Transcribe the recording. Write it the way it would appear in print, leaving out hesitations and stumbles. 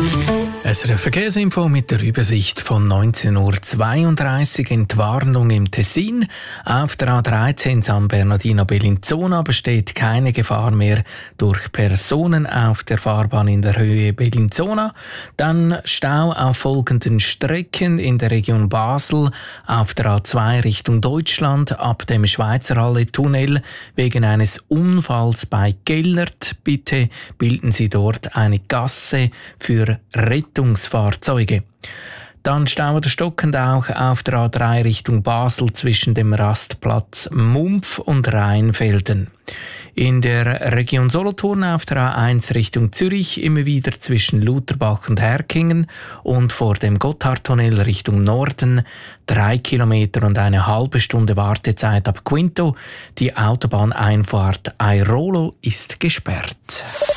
Eine Verkehrsinfo mit der Übersicht von 19:32 Uhr. Entwarnung im Tessin. Auf der A13 San Bernardino Bellinzona besteht keine Gefahr mehr durch Personen auf der Fahrbahn in der Höhe Bellinzona. Dann Stau auf folgenden Strecken in der Region Basel. Auf der A2 Richtung Deutschland ab dem Schweizerhalle-Tunnel wegen eines Unfalls bei Gellert. Bitte bilden Sie dort eine Gasse für Rettungsfahrzeuge. Dann Stau oder stockend auch auf der A3 Richtung Basel zwischen dem Rastplatz Mumpf und Rheinfelden. In der Region Solothurn auf der A1 Richtung Zürich immer wieder zwischen Lutherbach und Herkingen und vor dem Gotthardtunnel Richtung Norden 3 Kilometer und eine halbe Stunde Wartezeit ab Quinto. Die Autobahneinfahrt Airolo ist gesperrt.